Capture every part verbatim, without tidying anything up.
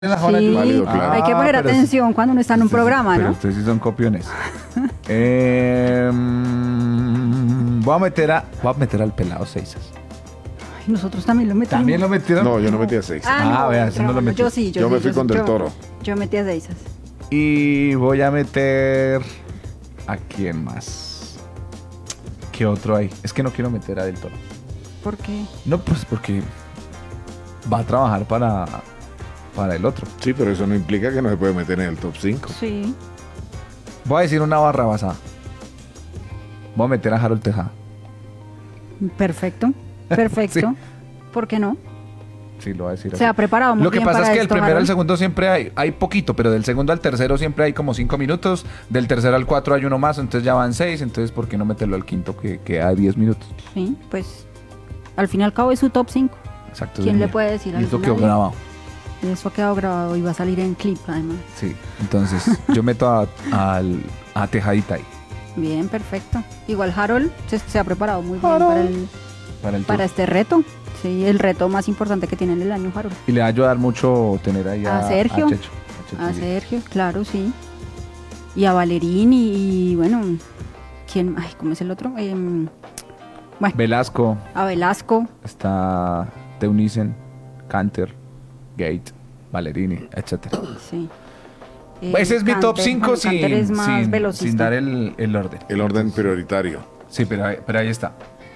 La zona Sí, que- válido, claro. hay que poner Ah, pero atención sí. cuando uno está en un Ustedes- programa, pero ¿no? ustedes sí son copiones. eh, mm, voy a meter a voy a meter al pelado Seisas. Ay, nosotros también lo metimos. ¿También lo metieron? No, yo no metí a seis. Ah, vea, ese no lo Ramón, metió. Yo sí, yo, Yo sí, me fui sí, con Del yo- Toro. Yo metí a Seisas. Y voy a meter ¿a quién más? ¿Qué otro hay? Es que no quiero meter a Del Toro. ¿Por qué? No, pues porque va a trabajar para para el otro. Sí, pero eso no implica que no se puede meter en el top cinco. Sí. Voy a decir una barra basada. Voy a meter a Harold Tejada. Perfecto. Perfecto. Sí. ¿Por qué no? Sí, lo voy a decir así. Se ha preparado muy Lo que bien pasa para es que del esto, primero al Harold. segundo siempre hay, hay poquito, pero del segundo al tercero siempre hay como cinco minutos. Del tercero al cuatro hay uno más, entonces ya van seis. Entonces, ¿por qué no meterlo al quinto que queda diez minutos? Sí, pues al fin y al cabo es su top cinco. Exacto. ¿Quién es le mío. puede decir Y esto algo? quedó Nadie. grabado. Eso ha quedado grabado y va a salir en clip además. Sí. Entonces, yo meto a, al- a Tejadita ahí. Bien, perfecto. Igual Harold se, se ha preparado muy bien Harold. para, el, Para el para tour. este reto. Sí, el reto más importante que tiene en el año, Harold. Y le va a ayudar mucho tener ahí a, A Sergio. a Checho. A Checho, A sí. Sergio, claro, sí. Y a Valerín y, y, bueno, ¿quién? Ay, ¿cómo es el otro? Em, bueno, Velasco, a Velasco. está Teunissen, Canter, Gate, Valerini, etcétera. Sí. Eh, Ese es mi top Canter, cinco bueno, sin, Canter es más sin, velocista. sin dar el, el orden. El orden prioritario. Sí, pero, ahí- pero ahí está.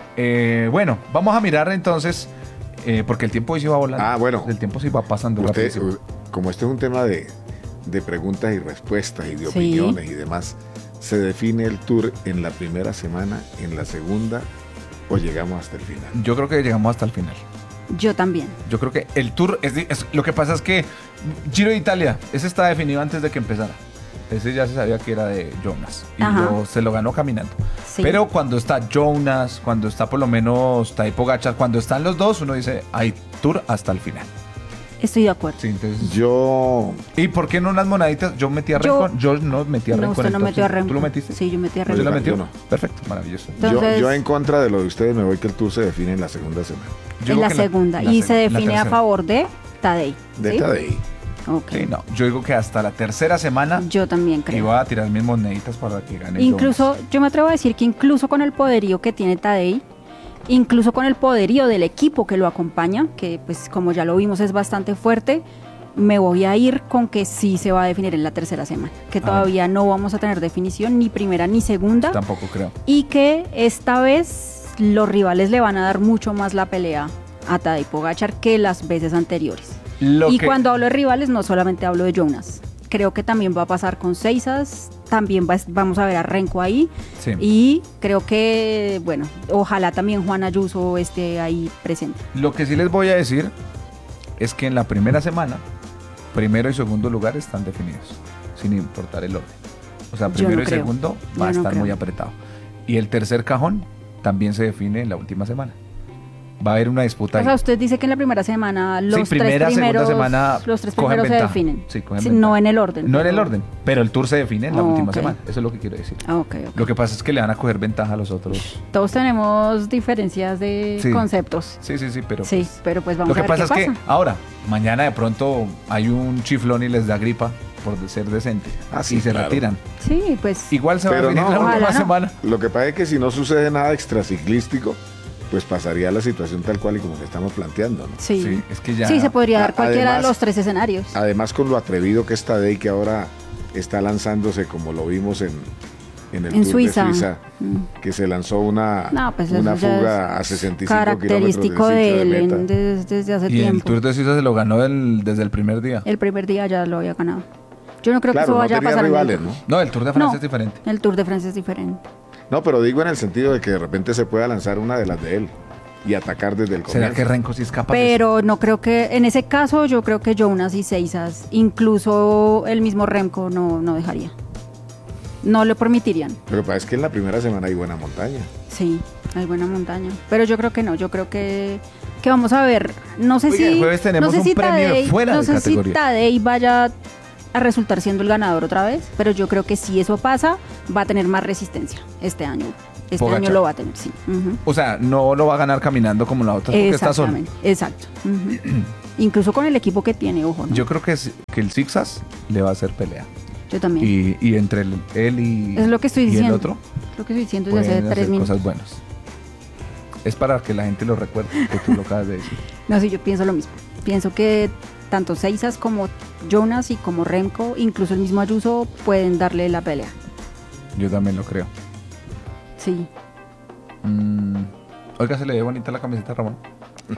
Eh, bueno, vamos a mirar entonces, eh, porque el tiempo hoy se va volando. Ah, bueno. El tiempo se va pasando Usted, rapidísimo. u- como este es un tema de, de preguntas y respuestas y de Sí. opiniones y demás, ¿se define el tour en la primera semana, en la segunda o llegamos hasta el final? Yo creo que llegamos hasta el final. Yo también. Yo creo que el tour, es, di- es- lo que pasa es que Giro de Italia, ese está definido antes de que empezara. Ese ya se sabía que era de Jonas y Ajá. lo- se lo ganó caminando. Sí. Pero cuando está Jonas, cuando está por lo menos Tadej Pogačar, cuando están los dos, uno dice, hay tour hasta el final. Estoy de acuerdo. Sí, entonces... Yo, ¿Y por qué no unas monaditas? Yo metí a Yo- Renko, yo no metí a No, Renko. usted en no el top metió a cinco. Remco. ¿Tú lo metiste? Sí, yo metí a ¿Usted Remco. lo yo metió? no. Perfecto, maravilloso. yo, Entonces- yo en contra de lo de ustedes me voy que el tour se define en la segunda semana. Yo En digo la que segunda. la y seg- se la define a tercera. favor de Tadej. De ¿sí? Tadej. Ok. Sí, no. Yo digo que hasta la tercera semana Yo también creo. iba a tirar mis moneditas para que gane Incluso, Jonas. yo me atrevo a decir que incluso con el poderío que tiene Tadej, incluso con el poderío del equipo que lo acompaña, que pues como ya lo vimos es bastante fuerte, me voy a ir con que sí se va a definir en la tercera semana, que Ah. todavía no vamos a tener definición ni primera ni segunda Tampoco creo. y que esta vez los rivales le van a dar mucho más la pelea a Tadej Pogačar que las veces anteriores. Lo Y que- cuando hablo de rivales, no solamente hablo de Jonas. Creo que también va a pasar con Seisas, también va- vamos a ver a Renko ahí. Sí. Y creo que, bueno, ojalá también Juan Ayuso esté ahí presente. Lo que sí les voy a decir es que en la primera semana, primero y segundo lugar están definidos, sin importar el orden. O sea, Yo primero no y creo. segundo va a Yo no estar creo. muy apretado. Y el tercer cajón también se define en la última semana. Va a haber una disputa O sea, ahí. usted dice que en la primera semana los Sí, primera, tres segunda primeros, semana los tres cogen primeros se ventaja. definen. Sí, cogen Sí, ventaja. no en el orden. No en pero- el orden, pero el tour se define en la Oh, última ok. semana. Eso es lo que quiero decir. Ah, ok, ok. Lo que pasa es que le van a coger ventaja a los otros. Todos tenemos diferencias de Sí. conceptos. Sí, sí, sí, pero... Sí, pues, pero pues vamos lo que a ver pasa qué es pasa. que ahora, mañana de pronto hay un chiflón y les da gripa por ser decente. Ah, sí, y se claro. retiran. Sí, pues Igual se va Pero a venir no, la última ojalá no. semana. Lo que pasa es que si no sucede nada extraciclístico, pues pasaría la situación tal cual y como que estamos planteando, ¿no? sí. Sí, es que ya... Sí, se podría dar A- cualquiera además- de los tres escenarios. Además con lo atrevido que está Tadej, que ahora está lanzándose como lo vimos en, en el En Tour Suiza. de Suiza, Mm. que se lanzó una, No, pues una eso ya fuga es a sesenta y cinco característico kilómetros de del él sitio de en- meta. desde, desde hace Y el tiempo. Tour de Suiza se lo ganó el- desde el primer día. El primer día ya lo había ganado. Yo no creo que Claro, eso no vaya a tenía pasar. en el- rivales, ¿no? No, el Tour de Francia No. es diferente. El Tour de Francia es diferente. No, pero digo en el sentido de que de repente se pueda lanzar una de las de él y atacar desde el ¿Será comienzo. que Renko sí es capaz de- Pero no creo que, en ese caso, yo creo que Jonas y Seisas, incluso el mismo Remco, no, no dejaría. No lo permitirían. Lo que pasa es que en la primera semana hay buena montaña. Sí, hay buena montaña. Pero yo creo que no, yo creo que, que vamos a ver. No sé Oiga, si. el jueves tenemos no sé un si premio Tadej- fuera no de sé categoría. si Tadej vaya a resultar siendo el ganador otra vez, pero yo creo que si eso pasa, va a tener más resistencia este año. Este Pogačar. año lo va a tener, sí. Ujú. O sea, no lo va a ganar caminando como la otra porque está solo. Exactamente, exacto. Ujú. Incluso con el equipo que tiene, ojo, ¿no? Yo creo que, es- que el Zigzag le va a hacer pelea. Yo también. Y, y entre el- él y, Es lo que estoy y el diciendo. otro Lo que estoy diciendo desde hace pueden tres hacer minutos. cosas buenas. Es para que la gente lo recuerde, que tú lo acabas de decir. No, sí, yo pienso lo mismo. Pienso que tanto Seisas como Jonas y como Remco, incluso el mismo Ayuso, pueden darle la pelea. Yo también lo creo. Sí. Mm, Oiga, se le ve bonita la camiseta a Ramón.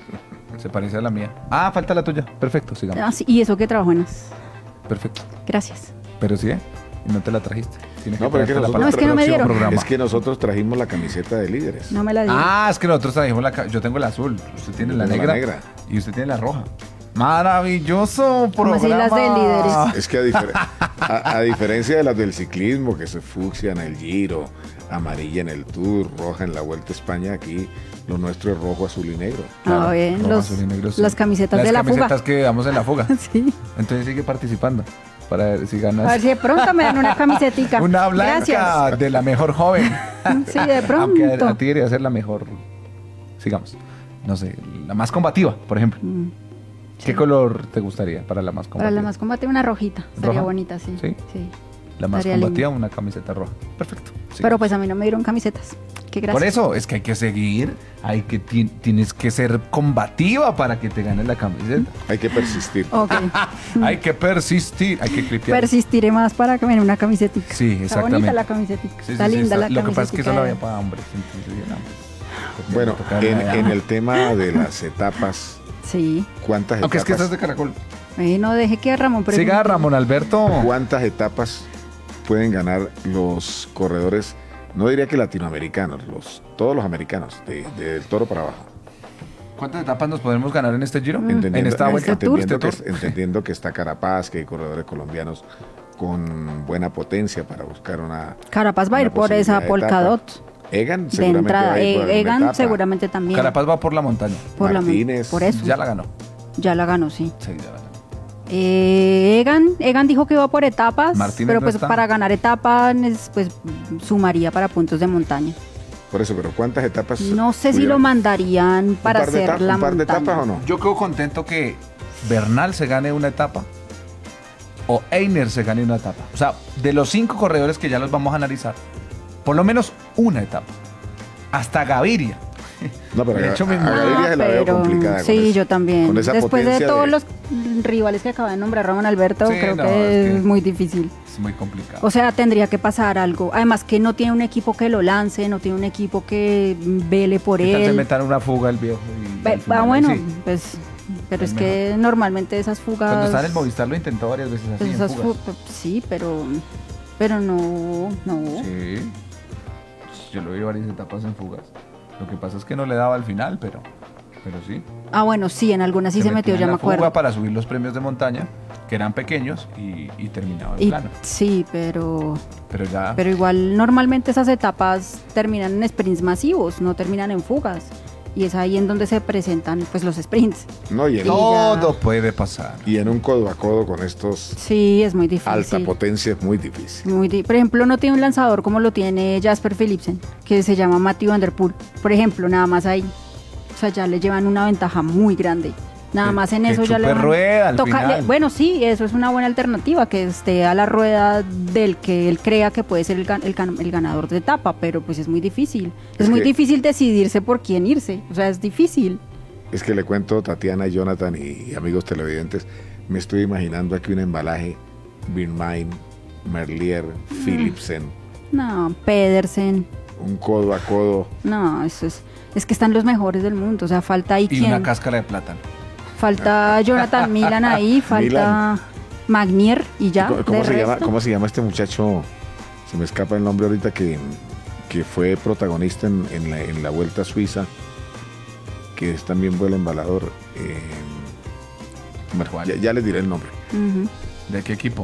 Se parece a la mía. Ah, falta la tuya. Perfecto, sigamos. Ah, sí, y eso que trabajo en las. Perfecto. Gracias. Pero sí, ¿eh? Y no te la trajiste. Tienes No, pero es que traerte nosotros, la para No, es el que no me próximo dieron. programa. es que nosotros trajimos la camiseta de líderes. No me la dieron. Ah, es que nosotros trajimos la... ca- Yo tengo la azul, usted tiene la Yo tengo negra, la negra. y usted tiene la roja. Maravilloso Como así programa. las de líderes. Es que a, difer- a- a diferencia de las del ciclismo, que se fucsia en el Giro, amarilla en el Tour, roja en la Vuelta a España, aquí lo nuestro es rojo, azul y negro. Ah, bien, rojo, los- azul y negro, sí. las camisetas Las de la fuga. camisetas que damos en la fuga. Sí. Entonces sigue participando para ver si ganas. A ver si de pronto me dan una camisetica. Una blanca Gracias. de la mejor joven. Sí, de Aunque a, pronto. a ti debería ser la mejor, sigamos, no sé, la más combativa, por ejemplo. Mm, ¿Qué sí. color te gustaría para la más combativa? Para la más combativa, una rojita. Estaría ¿Roja? bonita, sí. ¿Sí? Sí. La más estaría combativa, una camiseta roja. Perfecto. sigamos. Pero pues a mí no me dieron camisetas. Qué gracias. Por eso es que hay que seguir, hay que ti- tienes que ser combativa para que te ganes la camiseta. Hay que persistir. Ok. Hay que persistir, hay que clipear. Persistiré más para que me den una camisetica. Sí, Está exactamente. bonita la camisetica. Sí, sí, está sí, linda está- la Lo camisetica. que pasa es que solo de- había para hombres. Entonces, yo, no, pues, Bueno, me tocaba en, una en dama. el tema de las etapas, Sí. ¿cuántas Aunque es que etapas, estás de caracol. Eh, no deje que Ramón pregunte. Siga Ramón Alberto. cuántas etapas pueden ganar los corredores? No diría que latinoamericanos, los, todos los americanos, de- del Toro para abajo. ¿Cuántas etapas nos podemos ganar en este Giro? Entendiendo, en esta en- vuelta. entendiendo Este que, Tour. entendiendo que está Carapaz, que hay corredores colombianos con buena potencia para buscar una... Carapaz va a ir una por esa posibilidad de Polkadot. Egan De seguramente va entrada. a ir por Eh, alguna Egan etapa. seguramente también. Carapaz va por la montaña. por la mon- Martínez. por eso. Ya Ya. la ganó. la ganó, sí. Sí, ya la ganó. Eh, Egan, Egan dijo que iba por etapas, Martínez pero no pues está. para ganar etapas pues sumaría para puntos de montaña. Por eso, pero ¿cuántas etapas? No sé si pudieran- lo mandarían para ¿Un par de hacer etap- la ¿Un par de montaña. etapas o no? Yo quedo contento que Bernal se gane una etapa o Einer se gane una etapa. O sea, de los cinco corredores que ya los vamos a analizar, por lo menos una etapa. Hasta Gaviria. No, pero De a, hecho, a- mi- a Gaviria se la veo pero- complicada. con sí, eso. yo también. Con esa Después de potencia todos de- los rivales que acaba de nombrar Ramón Alberto, Sí, creo no, que es es, que- muy difícil. Es muy complicado. O sea, tendría que pasar algo. Además que no tiene un equipo que lo lance, no tiene un equipo que vele por ¿Qué tal se él. metan una fuga el viejo? y Ve- al final ah, ahí bueno, sí? pues, pero Es es que normalmente esas fugas. Cuando estaba en el Movistar lo intentó varias veces así, pues en esas fugas. fu- sí, pero, pero no, no. Sí. Yo lo vi varias etapas en fugas. Lo que pasa es que no le daba al final, pero, pero sí. Ah, bueno, sí, en algunas sí se, metió, en ya la me acuerdo. fuga para subir los premios de montaña, que eran pequeños, y, y terminaba en Y- plano. sí, pero, Pero ya... pero igual normalmente esas etapas terminan en sprints masivos, no terminan en fugas. Y es ahí en donde se presentan pues los sprints. No, y en, No. Todo puede pasar. y en un codo a codo con estos Sí, es muy difícil. alta potencia es muy difícil. Muy di- por ejemplo, no tiene un lanzador como lo tiene Jasper Philipsen, que se llama Matthew Van Der Poel. Por ejemplo, nada más ahí. O sea, ya le llevan una ventaja muy grande. Nada Que- más en que eso ya le chupe van- rueda al toca- final. le- Bueno, sí, eso es una buena alternativa, que esté a la rueda del que él crea que puede ser el, gan- el gan- el ganador de etapa, pero pues es muy difícil. Es, Es muy que- difícil decidirse por quién irse. O sea, es difícil. Es que le cuento, Tatiana, Jonathan y amigos televidentes, me estoy imaginando aquí un embalaje, Birmain, Merlier, Mm. Philipsen, No, Pedersen. un codo a codo. No, eso es. Es que están los mejores del mundo. O sea, falta ahí Y quién. una cáscara de plátano. Falta Jonathan Milan ahí, falta Magnier y ya. ¿Cómo, cómo de se llama, resto. ¿Cómo se llama este muchacho? Se me escapa el nombre ahorita que, que fue protagonista en, en la, en la Vuelta a Suiza, que es también buen embalador. eh, bueno, ¿Cuál? ya, ya les diré el nombre. Ujú. ¿De qué equipo?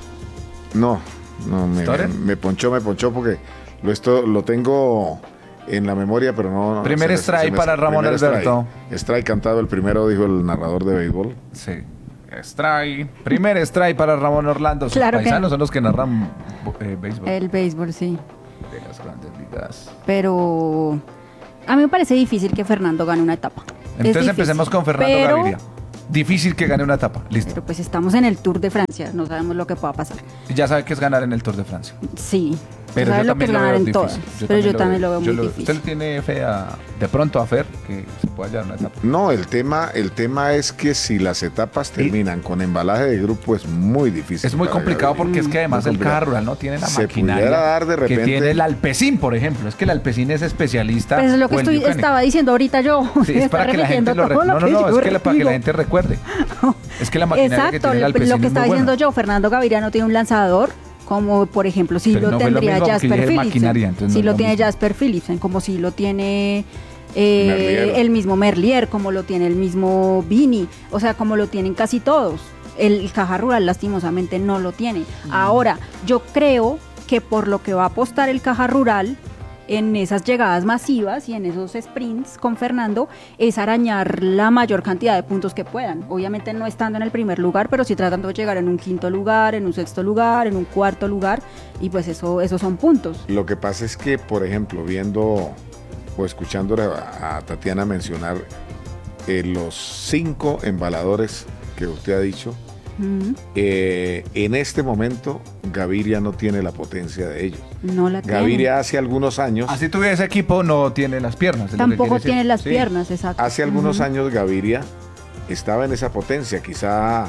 No, no, me, ¿Storer? me ponchó, me ponchó porque lo, esto, lo tengo en la memoria, pero no... Primer se me- strike se me- para Ramón primer Alberto. Strike. Strike cantado el primero, dijo el narrador de béisbol. Sí. Strike. Primer strike para Ramón Orlando. Sus Claro que paisanos no. son los que narran eh, béisbol El béisbol, sí. de las grandes ligas. Pero a mí me parece difícil que Fernando gane una etapa. Es Entonces difícil. empecemos con Fernando pero, Gaviria. Difícil que gane una etapa, listo. Pero pues estamos en el Tour de Francia, no sabemos lo que pueda pasar. Ya sabe que es ganar en el Tour de Francia. Sí, Pero sabes yo lo que también es lo ganar veo en difícil. todas, pero yo también lo veo yo muy lo- difícil. ¿Usted le tiene fe a, de pronto a Fer que se pueda llevar una etapa? No, el tema, el tema es que si las etapas terminan con embalaje de grupo es muy difícil. Es muy para complicado Gaviria. porque es que además Muy el complicado. Caja Rural no tiene la Se maquinaria pudiera dar de que repente- tiene el Alpecin, por ejemplo. Es que el Alpecin es especialista. Pues es lo que o el estoy, Buchanan. estaba diciendo ahorita yo. Sí, Me es está para que la gente repitiendo lo re- todo No, no, que no, yo es que la- para que la digo. gente recuerde. Es que la maquinaria que Exacto, tiene el lo, Alpecin lo que es estaba muy buena. diciendo yo, Fernando Gaviria no tiene un lanzador como por ejemplo si Pero lo no fue lo tendría mismo, porque Jasper dije maquinaria, Philipsen, entonces no si es lo lo tiene mismo. Jasper Philipsen, como si lo tiene eh, Merlier. el mismo Merlier, como lo tiene el mismo Vini, o sea, como lo tienen casi todos. El Caja Rural lastimosamente no lo tiene. Mm. Ahora, yo creo que por lo que va a apostar el Caja Rural en esas llegadas masivas y en esos sprints con Fernando es arañar la mayor cantidad de puntos que puedan. Obviamente no estando en el primer lugar, pero sí tratando de llegar en un quinto lugar, en un sexto lugar, en un cuarto lugar, y pues eso, esos son puntos. Lo que pasa es que, por ejemplo, viendo o escuchando a, a Tatiana mencionar eh, los cinco embaladores que usted ha dicho, Ujú. eh, en este momento Gaviria no tiene la potencia de ellos. No la tiene. Gaviria hace algunos años, Así tuviera ese equipo, no tiene las piernas. es lo que Tampoco quiere decir. tiene las Sí. piernas, exacto. hace algunos Ujú. años Gaviria estaba en esa potencia, quizá,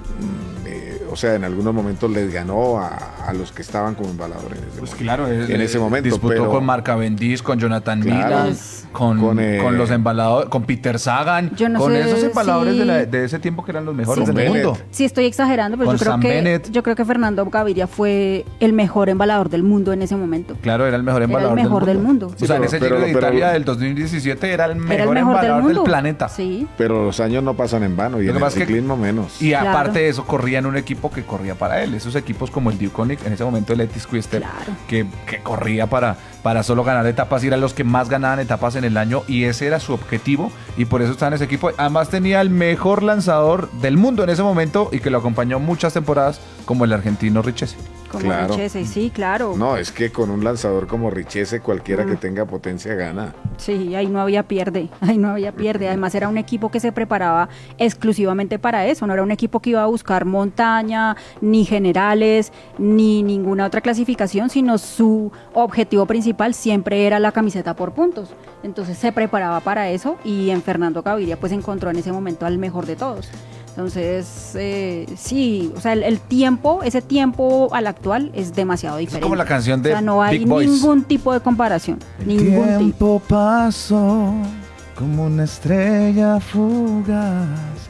mm, eh, o sea, en algunos momentos les ganó a, a los que estaban como embaladores en ese Pues momento. claro, es- en ese momento, disputó pero- con Marc Cavendish, con Jonathan Claro. Milan, Pues- con, Con, eh, con los embaladores, con Peter Sagan, Yo no con sé esos embaladores si- de, la- de ese tiempo que eran los mejores Sí, del Bennett. mundo. Sí, estoy exagerando, pero Con yo creo, Sam que, Bennett. yo creo que Fernando Gaviria fue el mejor embalador del mundo en ese momento. Claro, era el mejor Era el embalador mejor del del mundo. mundo. O sea, en Sí, ese pero- Giro de pero- Italia del dos mil diecisiete era el mejor, Era el mejor del embalador mundo. del planeta. Sí. Pero los años no pasan en vano y Lo en que el pasa es que- ciclismo menos. Y Claro. aparte de eso, corría en un equipo que corría para él. Esos equipos como el Duconic, en ese momento el Etis Quister, Claro. que, que corría para, para solo ganar etapas, y eran los que más ganaban etapas en el año, y ese era su objetivo, y por eso estaba en ese equipo. Además tenía el mejor lanzador del mundo en ese momento, y que lo acompañó muchas temporadas, como el argentino Richese. Como Claro. Richese, sí, claro. No, es que con un lanzador como Richese, cualquiera Mm. que tenga potencia gana. Sí, ahí no había pierde, ahí no había pierde. Además era un equipo que se preparaba exclusivamente para eso, no era un equipo que iba a buscar montaña, ni generales, ni ninguna otra clasificación, sino su objetivo principal siempre era la camiseta por puntos. Entonces se preparaba para eso y en Fernando Gaviria pues encontró en ese momento al mejor de todos. Entonces, eh, sí, o sea, el, el tiempo, ese tiempo al actual es demasiado Es diferente. como la canción de O sea, no hay Big Boys. ningún tipo de comparación, El ningún tipo. tiempo pasó como una estrella fugaz.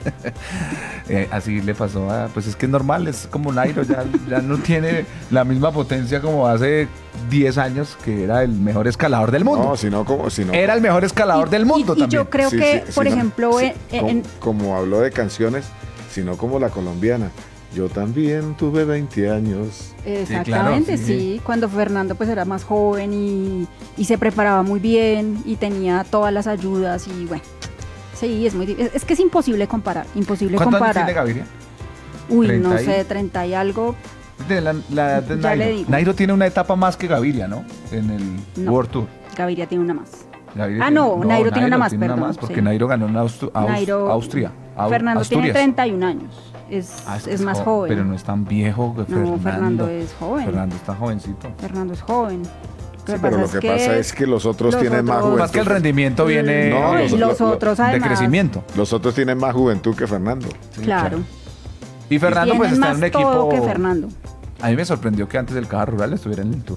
Eh, así le pasó a, pues es que es normal, es como Nairo, ya, ya no tiene la misma potencia como hace diez años, que era el mejor escalador del mundo. No, sino como... Sino, Era el mejor escalador Y- del mundo y, y también. yo creo Sí, que, sí, por sí, no, ejemplo, sí, en- como, en- como habló de canciones, sino como la colombiana. Yo también tuve veinte años. exactamente, sí, sí, sí. cuando Fernando pues era más joven y, y se preparaba muy bien y tenía todas las ayudas y bueno, sí, es muy di- es, es que es imposible comparar, imposible ¿Cuántos años comparar. tiene Gaviria? Uy, no treinta y- sé, treinta y algo. De la, la edad de Ya Nairo. le digo. Nairo tiene una etapa más que Gaviria, ¿no? En el No. World Tour. Gaviria tiene una más. Gaviria Ah, tiene- no, Nairo tiene una más, tiene perdón, porque sí. Nairo ganó en Austru- Aus- Nairo- Austria. Au- Fernando tiene Asturias. treinta y un años, es, Ah, es más jo- joven. Pero no es tan viejo que No, Fernando. Fernando es joven. Fernando está jovencito. Fernando es joven. Sí, pero lo que pasa es que los otros los tienen más otros- juventud. Más que el rendimiento viene No, No, y los- los lo- lo- otros de además. crecimiento. Los otros tienen más juventud que Fernando. Sí, Claro. Y Fernando pues Tienen está en más un todo equipo. que Fernando. A mí me sorprendió que antes del Caja Rural estuviera en el Tour.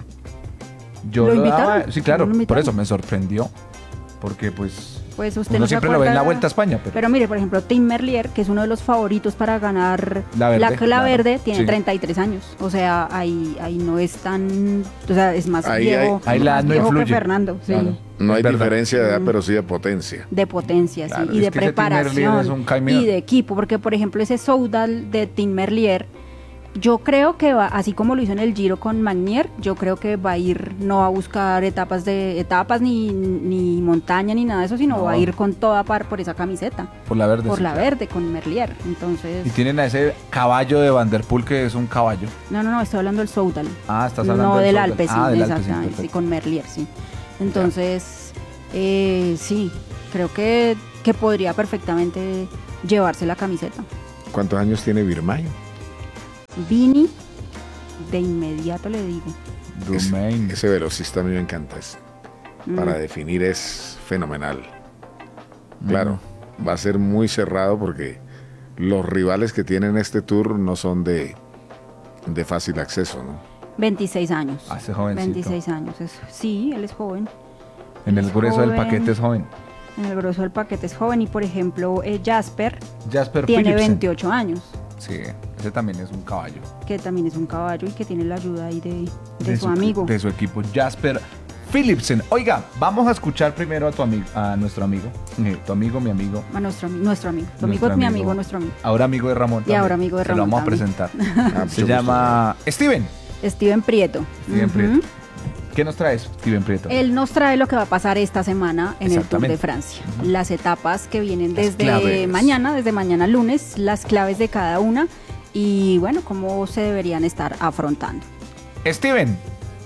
Yo ¿Lo lo invitaron? daba- sí, claro, ¿Lo por invitaron? eso me sorprendió. Porque pues Pues usted uno no se siempre lo ve en la acuerda- Vuelta a España, pero, Pero mire, por ejemplo, Tim Merlier, que es uno de los favoritos para ganar La Verde, la, claro, Verde, tiene sí. treinta y tres años. O sea, ahí, ahí no es tan... O sea, es más Ahí viejo, hay- ahí la más no viejo que influye. Fernando. Sí. Claro. No Es hay verdad. diferencia de edad, Mm. pero sí de potencia. De potencia, Claro, sí, y es de que ese Tim Merlier preparación es un caimán. y de equipo, porque por ejemplo ese Soudal de Tim Merlier, yo creo que va, así como lo hizo en el Giro con Magnier, yo creo que va a ir, no va a buscar etapas de etapas ni, ni montaña ni nada de eso, sino No. va a ir con toda par por esa camiseta, por la verde. por sí, la claro. verde con Merlier. Entonces, Y tienen a ese caballo de Van der Poel, que es un caballo. no, no, no, estoy hablando del Soudal. Ah, estás hablando No del del Soudal. Alpecin, Ah, del Alpecin, exactamente, sí, perfecto. con Merlier, sí. Entonces, eh, sí, creo que, que podría perfectamente llevarse la camiseta. ¿Cuántos años tiene Virmayo? Vini, de inmediato le digo. Es- Dumain. ese velocista a mí me encanta. Es- Mm. Para definir es fenomenal. Claro, va a ser muy cerrado porque los rivales que tienen este tour no son de, de fácil acceso, ¿no? veintiséis años. Hace jovencito. veintiséis años. Es, sí, él es joven. En el Es grueso del joven. paquete es joven. En el grosso del paquete es joven. Y por ejemplo, eh, Jasper Jasper tiene Philipsen. veintiocho años. Sí, ese también es un caballo. Que también es un caballo y que tiene la ayuda ahí de, de su amigo. De su equipo, Jasper Philipsen. Oiga, vamos a escuchar primero a tu amigo, a nuestro amigo. Eh, tu amigo, mi amigo. A nuestro, ami- nuestro amigo. Tu Nuestro amigo es mi amigo. amigo, nuestro amigo. Ahora amigo de Ramón. Y también. ahora amigo de Se lo Ramón vamos a también. presentar. Ah, mucho Se gusto. llama Steven. Steven Prieto. Steven Ujú. Prieto. ¿Qué nos traes, Steven Prieto? Él nos trae lo que va a pasar esta semana en el Tour Exactamente. de Francia. Las etapas que vienen Las desde claves. mañana, desde mañana lunes, las claves de cada una y bueno, cómo se deberían estar afrontando. Steven.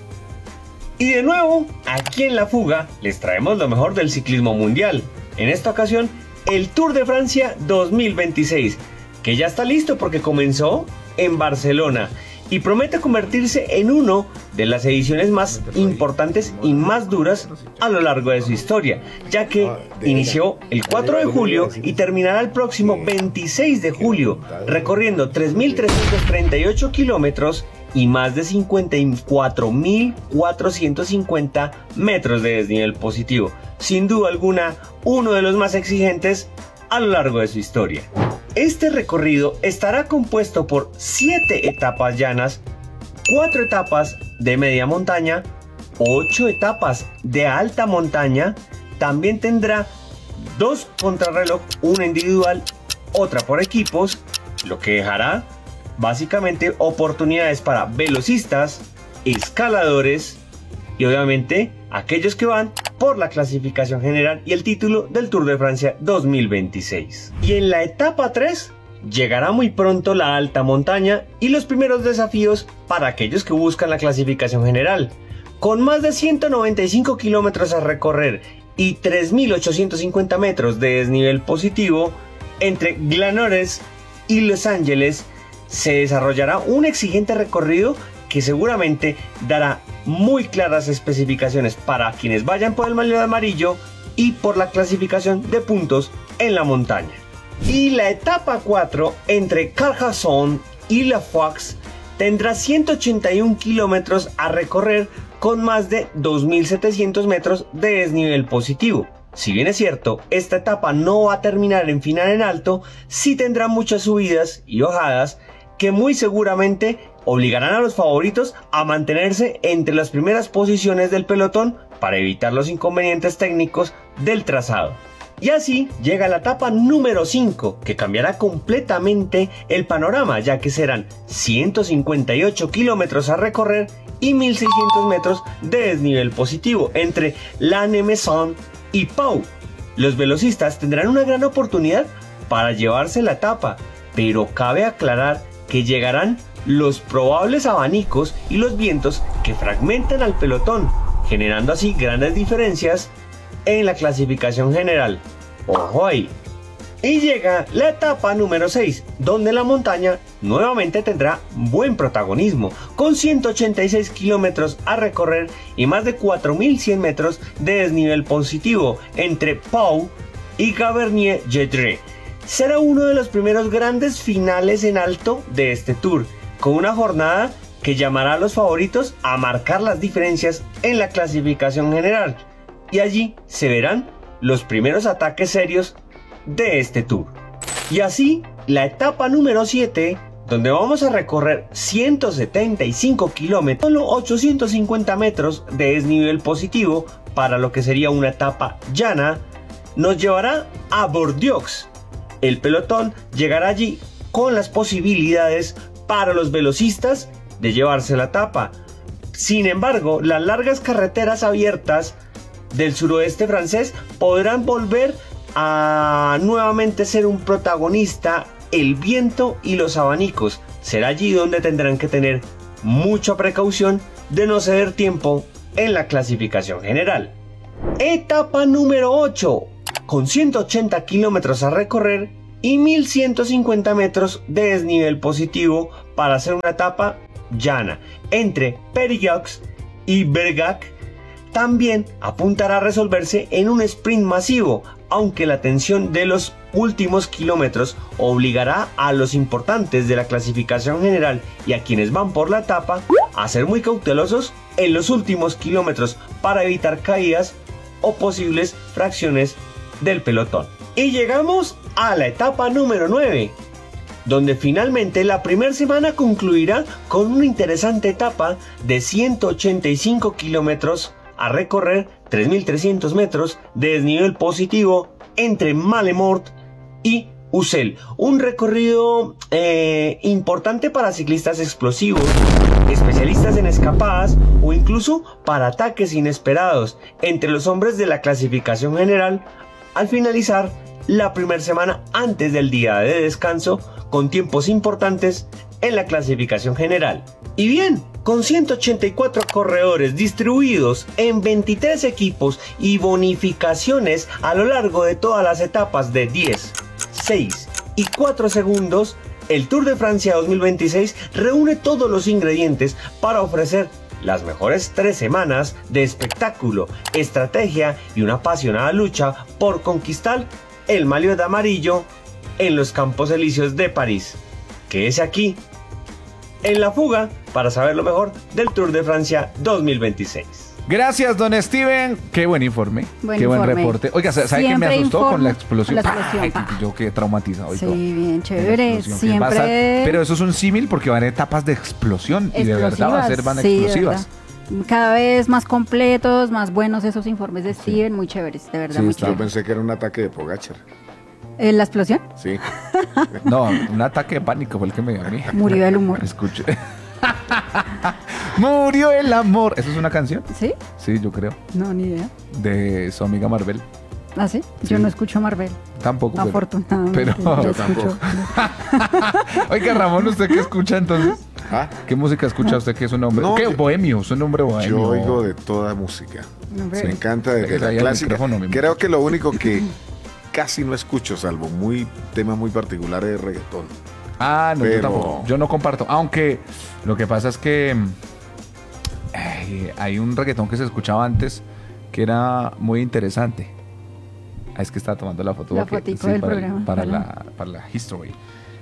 Y de nuevo, aquí en La Fuga, les traemos lo mejor del ciclismo mundial. En esta ocasión, el Tour de Francia dos mil veintiséis, que ya está listo porque comenzó en Barcelona y promete convertirse en uno de las ediciones más importantes y más duras a lo largo de su historia, ya que inició el cuatro de julio y terminará el próximo veintiséis de julio, recorriendo tres mil trescientos treinta y ocho kilómetros y más de cincuenta y cuatro mil cuatrocientos cincuenta metros de desnivel positivo. Sin duda alguna, uno de los más exigentes a lo largo de su historia. Este recorrido estará compuesto por siete etapas llanas, cuatro etapas de media montaña, ocho etapas de alta montaña, también tendrá dos contrarreloj, una individual, otra por equipos, lo que dejará básicamente oportunidades para velocistas, escaladores y obviamente aquellos que van por la clasificación general y el título del Tour de Francia dos mil veintiséis. Y en la etapa tres llegará muy pronto la alta montaña y los primeros desafíos para aquellos que buscan la clasificación general. Con más de ciento noventa y cinco kilómetros a recorrer y tres mil ochocientos cincuenta metros de desnivel positivo, entre Glenores y Los Ángeles se desarrollará un exigente recorrido que seguramente dará muy claras especificaciones para quienes vayan por el maillot amarillo y por la clasificación de puntos en la montaña. Y la etapa cuatro entre Carcassonne y La Foix tendrá ciento ochenta y un kilómetros a recorrer con más de dos mil setecientos metros de desnivel positivo. Si bien es cierto, esta etapa no va a terminar en final en alto, sí tendrá muchas subidas y bajadas que muy seguramente obligarán a los favoritos a mantenerse entre las primeras posiciones del pelotón para evitar los inconvenientes técnicos del trazado. Y así llega la etapa número cinco, que cambiará completamente el panorama, ya que serán ciento cincuenta y ocho kilómetros a recorrer y mil seiscientos metros de desnivel positivo entre Lannemezan y Pau. Los velocistas tendrán una gran oportunidad para llevarse la etapa, pero cabe aclarar que llegarán los probables abanicos y los vientos que fragmentan al pelotón, generando así grandes diferencias en la clasificación general. ¡Ojo ahí! Y llega la etapa número seis, donde la montaña nuevamente tendrá buen protagonismo, con ciento ochenta y seis kilómetros a recorrer y más de cuatro mil cien metros de desnivel positivo entre Pau y Gavernier-Gedré. Será uno de los primeros grandes finales en alto de este tour, con una jornada que llamará a los favoritos a marcar las diferencias en la clasificación general, y allí se verán los primeros ataques serios de este tour. Y así, la etapa número siete, donde vamos a recorrer ciento setenta y cinco kilómetros, solo ochocientos cincuenta metros de desnivel positivo para lo que sería una etapa llana, nos llevará a Bordeaux. El pelotón llegará allí con las posibilidades para los velocistas de llevarse la etapa. Sin embargo, las largas carreteras abiertas del suroeste francés podrán volver a nuevamente ser un protagonista el viento y los abanicos. Será allí donde tendrán que tener mucha precaución de no ceder tiempo en la clasificación general. Etapa número ocho, con ciento ochenta kilómetros a recorrer y mil ciento cincuenta metros de desnivel positivo para hacer una etapa llana entre Périgueux y Bergerac. También apuntará a resolverse en un sprint masivo, aunque la tensión de los últimos kilómetros obligará a los importantes de la clasificación general y a quienes van por la etapa a ser muy cautelosos en los últimos kilómetros para evitar caídas o posibles fracciones del pelotón. Y llegamos a la etapa número nueve, donde finalmente la primera semana concluirá con una interesante etapa de ciento ochenta y cinco kilómetros a recorrer, tres mil trescientos metros de desnivel positivo entre Malemort y Ussel. Un recorrido eh, importante para ciclistas explosivos, especialistas en escapadas o incluso para ataques inesperados entre los hombres de la clasificación general al finalizar la primera semana antes del día de descanso, con tiempos importantes en la clasificación general. Y bien, con ciento ochenta y cuatro corredores distribuidos en veintitrés equipos y bonificaciones a lo largo de todas las etapas de diez, seis y cuatro segundos, el Tour de Francia dos mil veintiséis reúne todos los ingredientes para ofrecer las mejores tres semanas de espectáculo, estrategia y una apasionada lucha por conquistar el maillot amarillo en los Campos Elíseos de París. Quédese aquí en la fuga para saber lo mejor del Tour de Francia dos mil veintiséis. Gracias, don Steven. Qué buen informe. Buen Qué informe. buen reporte. Oiga, ¿sabe qué me Siempre asustó informo con la explosión? con la explosión, Ay, pa. yo quedé traumatizado y Sí, todo. bien La chévere. explosión, que va a estar- Siempre. Pero eso es un símil porque van a etapas de explosión y de verdad va a ser van sí, de explosivas. verdad. Cada vez más completos, más buenos esos informes de Steven, muy chéveres, de verdad, Sí, muy está Yo chéveres. pensé que era un ataque de Pogacar. Eh, ¿La explosión? Sí. No, un ataque de pánico fue el que me dio a mí. Murió el humor. Escuche. Murió el amor. ¿Eso es una canción? ¿Sí? Sí, yo creo. No, ni idea. De su amiga Marvel. ¿Ah, sí? Yo Sí. no escucho a Marvel, Tampoco. pero- afortunadamente. pero- yo Yo escucho. Oiga, Ramón, ¿usted qué escucha entonces? ¿Ah? ¿Qué música escucha usted que es un hombre? No, ¿Qué? yo- Bohemio, es un hombre bohemio. Yo oigo de toda música. Hombre, Me encanta desde Ahí la el clásica. micrófono, mi Creo que lo único que casi no escucho, salvo muy temas muy particulares, es reggaetón. Ah, no, yo Pero- tampoco. Yo no comparto. Aunque lo que pasa es que mm, ay, hay un reggaetón que se escuchaba antes que era muy interesante. Ah, es que estaba tomando la foto. La porque- fotico del para, programa, para para- la, para la history.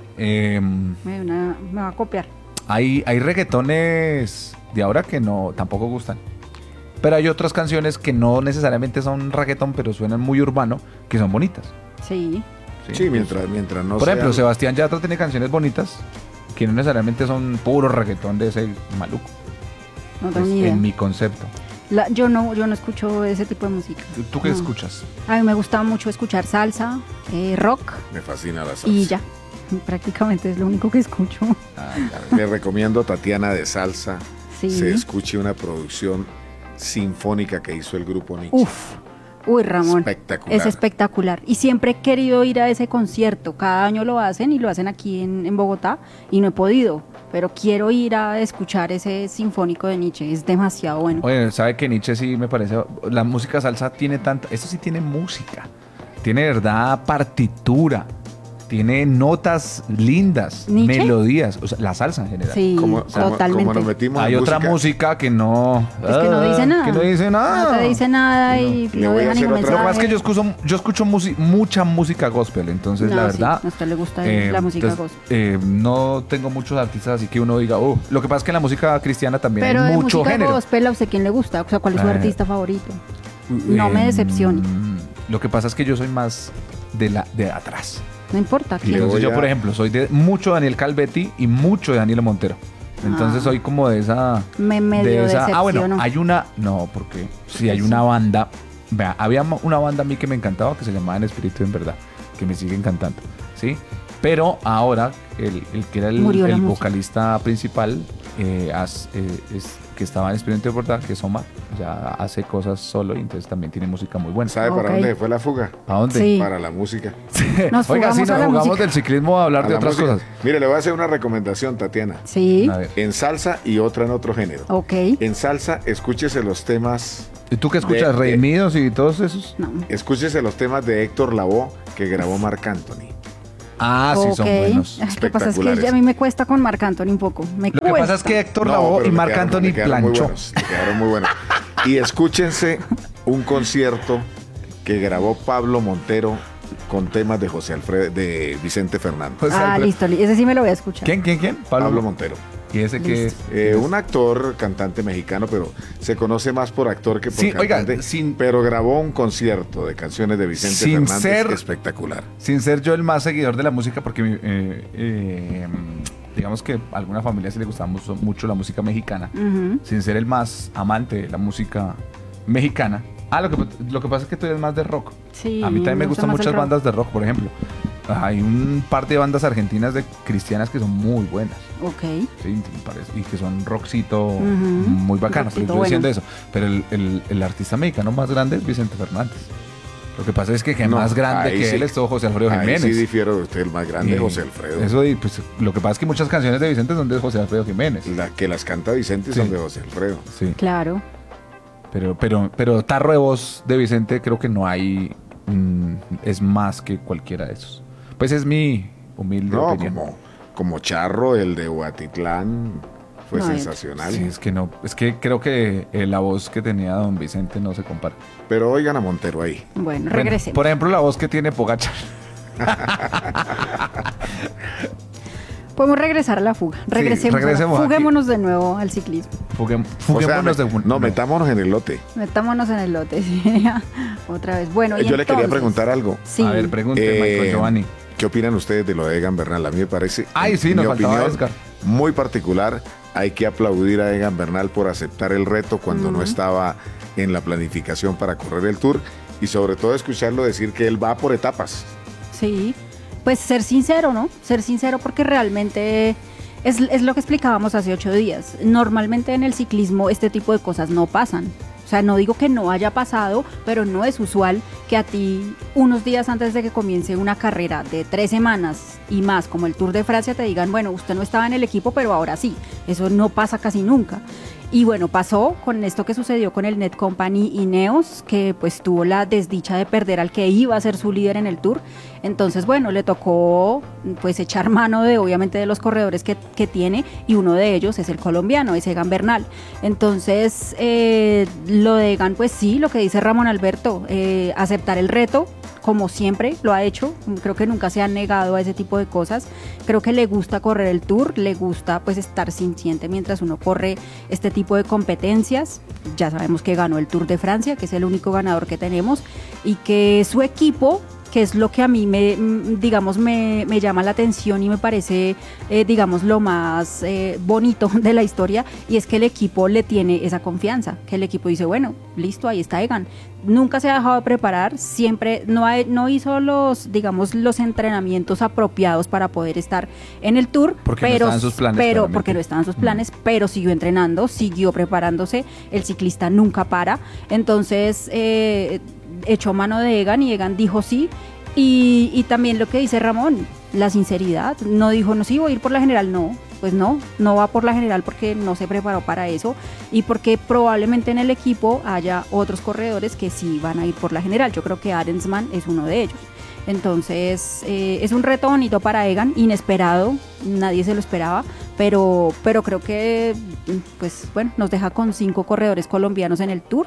Em, me, una- me va a copiar. hay, hay reggaetones de ahora que no tampoco gustan. Pero hay otras canciones que no necesariamente son reggaetón, pero suenan muy urbano, que son bonitas. Sí. Sí, mientras, mientras no Por ejemplo, sean- Sebastián Yatra tiene canciones bonitas que no necesariamente son puro reggaetón de ese maluco. No Pues, tengo ni idea. en mi concepto. La- yo no yo no escucho ese tipo de música. ¿Tú, tú qué No. escuchas? A mí me gusta mucho escuchar salsa, eh, rock Me fascina la salsa. y ya. Prácticamente es lo único que escucho. Ah, ya. Le recomiendo a Tatiana de Salsa. Sí. Se escuche una producción sinfónica que hizo el grupo Nietzsche. Uf. Uy, Ramón. Espectacular. Es espectacular. Y siempre he querido ir a ese concierto. Cada año lo hacen y lo hacen aquí en, en Bogotá y no he podido. Pero quiero ir a escuchar ese sinfónico de Nietzsche. Es demasiado bueno. Oye, ¿sabe que Nietzsche sí me parece? La música salsa tiene tanta... Esto sí tiene música. Tiene, verdad, partitura. Tiene notas lindas, ¿Nietzsche? melodías. O sea, la salsa en general. Sí, Como, como- totalmente. como nos metimos Hay en otra música que no... Es que no Ah, dice nada. Que no dice nada. No te dice nada y Le no voy a deja hacer ningún otra- Lo que pasa mensaje. es que yo escucho, yo escucho musi- mucha música gospel, entonces No, la sí, verdad... a usted le gusta eh, la música entonces, gospel. eh, no tengo muchos artistas así que uno diga, oh, lo que pasa es que en la música cristiana también Pero hay de mucho música género. gospel, ¿a usted quién le gusta? O sea, ¿cuál es su Eh, artista favorito? No me decepcione. Lo que pasa es que yo soy más de la de atrás. No importa. Le ¿quién? Entonces voy yo, a- por ejemplo, soy de mucho Daniel Calvetti y mucho de Daniel Montero. Entonces Ah. soy como de esa... Me medio de esa ah, bueno, decepciono. hay una... No, porque sí, hay una banda... Vea, había mo- una banda a mí que me encantaba que se llamaba En Espíritu en Verdad, que me sigue encantando, ¿sí? Pero ahora, el, el que era el, Murió la el música. vocalista principal, eh, as- eh, es, que estaba en Espíritu en Verdad, que es Omar, ya hace cosas solo y entonces también tiene música muy buena. ¿Sabe para Ok. dónde fue la fuga? ¿A dónde? Sí. Para la música. Nos Oiga, sí, fugamos nos a la jugamos música. del ciclismo a hablar A de la otras música. cosas. Mire, le voy a hacer una recomendación, Tatiana. Sí. A ver. En salsa y otra en otro género. Ok. En salsa, escúchese los temas, ¿Y tú qué escuchas? de- ¿Redimidos y todos esos? No. escúchese los temas de Héctor Lavoe que grabó Marc Anthony. Ah, sí, son Ok. buenos. Ay, Lo que pasa es que Espectaculares. ya a mí me cuesta con Marc Anthony un poco. Me Lo que pasa es que Héctor No, Lavoe pero y le Marc quedaron- Anthony le quedaron muy planchó. buenos, le quedaron muy buenos. Y escúchense un concierto que grabó Pablo Montero con temas de José Alfredo, de Vicente Fernández. José Ah, Alfredo. listo, li- ese sí me lo voy a escuchar. ¿Quién, quién, quién? Pablo, Montero. ¿Y ese que Listo. Eh, un actor, cantante mexicano, pero se conoce más por actor que por Sí, oiga, cantante. sin- pero grabó un concierto de canciones de Vicente Sin Fernández ser- espectacular. Sin ser yo el más seguidor de la música, porque eh, eh, digamos que a alguna familia sí le gustaba mucho, mucho la música mexicana, Ujú. sin ser el más amante de la música mexicana. Ah, lo que, lo que pasa es que tú eres más de rock. Sí, A mí también me gusta gustan más el muchas rock. bandas de rock, por ejemplo. Hay un par de bandas argentinas de cristianas que son muy buenas. Ok. Sí, me parece, y que son rockcito Ujú, muy bacanos. Pero rockcito yo diciendo bueno. eso. Pero el, el- el artista mexicano más grande es Vicente Fernández. Lo que pasa es que, que No, más grande ahí que sí. él es todo José Alfredo Ahí Jiménez. sí difiero de usted, el más grande, Y José Alfredo. Eso, y, pues, lo que pasa es que muchas canciones de Vicente son de José Alfredo Jiménez. La que las canta Vicente Sí. son de José Alfredo. Sí. Claro. Pero, pero, pero tarro de voz de Vicente creo que no hay. mm, es más que cualquiera de esos. Pues es mi humilde No, opinión. como, como Charro, el de Huatitlán, fue No, sensacional. Sí, es que no, es que creo que eh, la voz que tenía don Vicente no se compara. Pero oigan a Montero ahí. Bueno, Bueno, regresemos. por ejemplo, la voz que tiene Pogacar. Podemos regresar a la fuga. Regresemos. a la- regresemos aquí. Fuguémonos de nuevo al ciclismo. Fuguem- O sea, Fuguémonos me- de un- no, metámonos en el lote. Metámonos en el lote. Sí. Otra vez. Bueno, y Yo le quería entonces- preguntar algo. Sí. A ver, pregunte, Eh, Michael Giovanni. ¿Qué opinan ustedes de lo de Egan Bernal? A mí me parece, Ay, sí, en nos mi faltaba opinión, Edgar. muy particular. Hay que aplaudir a Egan Bernal por aceptar el reto cuando no estaba en la planificación para correr el Tour y sobre todo escucharlo decir que él va por etapas. Sí, pues ser sincero, ¿no? Ser sincero porque realmente es, es lo que explicábamos hace ocho días. Normalmente en el ciclismo este tipo de cosas no pasan. O sea, no digo que no haya pasado, pero no es usual que a ti unos días antes de que comience una carrera de tres semanas y más, como el Tour de Francia, te digan, bueno, usted no estaba en el equipo, pero ahora sí. Eso no pasa casi nunca. Y bueno, pasó con esto que sucedió con el Net Company Ineos, que pues tuvo la desdicha de perder al que iba a ser su líder en el Tour. Entonces, bueno, le tocó pues echar mano de obviamente de los corredores que, que tiene y uno de ellos es el colombiano, es Egan Bernal. Entonces, eh, lo de Egan, pues sí, lo que dice Ramón Alberto, eh, aceptar el reto, como siempre lo ha hecho, creo que nunca se ha negado a ese tipo de cosas, creo que le gusta correr el Tour, le gusta pues estar sintiente mientras uno corre este tipo de competencias, ya sabemos que ganó el Tour de Francia, que es el único ganador que tenemos, y que su equipo, que es lo que a mí me, digamos, me, me llama la atención y me parece, eh, digamos, lo más eh, bonito de la historia, y es que el equipo le tiene esa confianza, que el equipo dice, bueno, listo, ahí está Egan. Nunca se ha dejado de preparar, siempre no, ha, no hizo los, digamos, los entrenamientos apropiados para poder estar en el Tour, Porque no pero, estaban sus planes, pero claramente. porque no estaban sus planes, pero siguió entrenando, siguió preparándose, el ciclista nunca para, entonces eh, echó mano de Egan y Egan dijo sí, y, y también lo que dice Ramón, la sinceridad, no dijo no, sí voy a ir por la general, no, pues no, no va por la general porque no se preparó para eso y porque probablemente en el equipo haya otros corredores que sí van a ir por la general, yo creo que Arensman es uno de ellos. Entonces eh, es un reto bonito para Egan, inesperado, nadie se lo esperaba, pero, pero creo que pues bueno, nos deja con cinco corredores colombianos en el Tour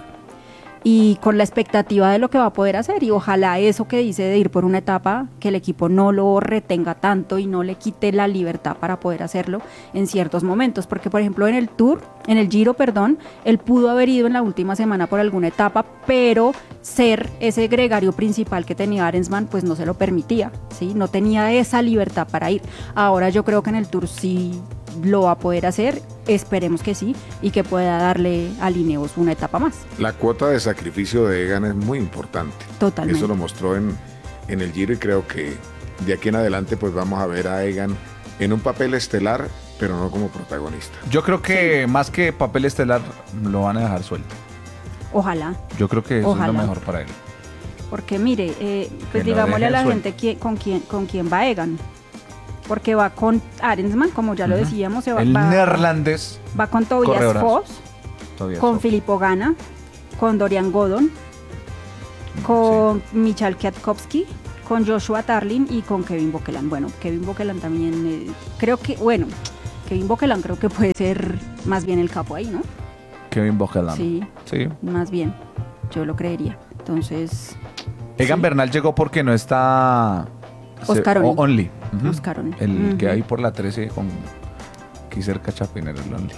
y con la expectativa de lo que va a poder hacer, y ojalá eso que dice de ir por una etapa, que el equipo no lo retenga tanto y no le quite la libertad para poder hacerlo en ciertos momentos, porque por ejemplo en el Tour, en el Giro, perdón, él pudo haber ido en la última semana por alguna etapa, pero ser ese gregario principal que tenía Arensman pues no se lo permitía, ¿sí? No tenía esa libertad para ir. Ahora yo creo que en el Tour sí lo va a poder hacer, esperemos que sí, y que pueda darle a Ineos una etapa más. La cuota de sacrificio de Egan es muy importante. Totalmente. Eso lo mostró en, en el Giro y creo que de aquí en adelante pues vamos a ver a Egan en un papel estelar, pero no como protagonista. Yo creo que más que papel estelar lo van a dejar suelto. Ojalá, Yo creo que eso Ojalá. es lo mejor para él. porque mire, eh, pues Que lo digámosle a dejen la suelto. gente quién- con, quién, con quién va Egan, porque va con Arensman, como ya lo Ujú. decíamos, se va, El va, neerlandés va con Tobias corredorazo. Foss, todavía con es- Filippo Ganna, con Dorian Godon, con Michal Kwiatkowski, con Joshua Tarling y con Kevin Bokeland. Bueno, Kevin Bokeland también, eh, creo que, bueno, Kevin Bokeland creo que puede ser más bien el capo ahí, ¿no? Kevin Bokeland. Sí, Sí. más bien, yo lo creería. Entonces, Egan sí. Bernal llegó porque no está... Oscar se- Only. o- Only. Ujú. Oscar Only. El Ujú. que hay por la trece con... Aquí cerca Chapinero, el Only.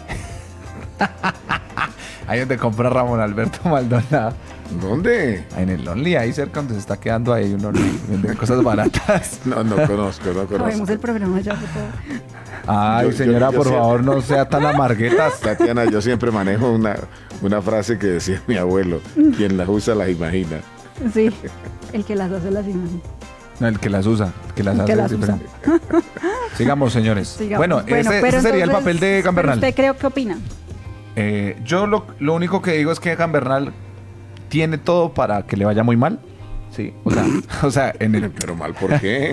Ahí donde compra Ramón Alberto Maldonado. ¿Dónde? Ahí en el Only, ahí cerca donde se está quedando ahí un Only. Venden cosas baratas. No, no conozco, no acabemos conozco. el programa ya, por favor. Ay, Yo- yo- señora, yo por siempre- favor, no sea tan amarguetas. Tatiana, yo siempre manejo una, una frase que decía mi abuelo, quien las usa las imagina. Sí, el que las hace las imagina. No, el que las usa, el que las El hace que es las usa. diferente. Sigamos, señores. Sigamos. Bueno, ese, pero ese sería el entonces, papel de Egan pero Bernal. ¿Usted creo qué opina? Eh, yo lo, lo único que digo es que Egan Bernal tiene todo para que le vaya muy mal. Sí, o sea, o sea en el... Pero mal, ¿por qué?